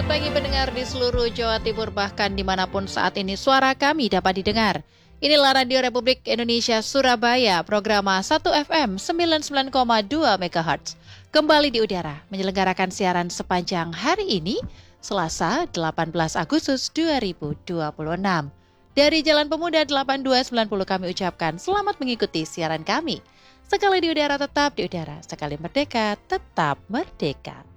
pagi pendengar di seluruh Jawa Timur, bahkan dimanapun saat ini suara kami dapat didengar. Inilah Radio Republik Indonesia Surabaya, Programa 1 FM 99,2 MHz. Kembali di udara, menyelenggarakan siaran sepanjang hari ini, Selasa 18 Agustus 2026. Dari Jalan Pemuda 8290 kami ucapkan selamat mengikuti siaran kami. Sekali di udara tetap di udara, sekali merdeka tetap merdeka.